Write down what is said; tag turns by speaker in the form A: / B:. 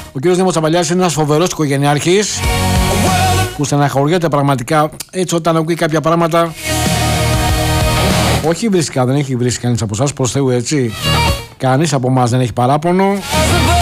A: Ο κύριος Νέμος Τσαβαλιάς είναι ένας φοβερός οικογενειάρχης που στεναχωριέται πραγματικά έτσι όταν ακούει κάποια πράγματα. Όχι βρίσκα, δεν έχει βρει κανείς από εσάς, προς Θεού, έτσι. Κανείς από εμάς δεν έχει παράπονο.